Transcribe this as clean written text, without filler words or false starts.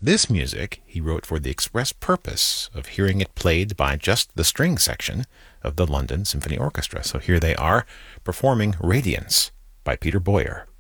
This music he wrote for the express purpose of hearing it played by just the string section of the London Symphony Orchestra. So here they are performing Radiance by Peter Boyer.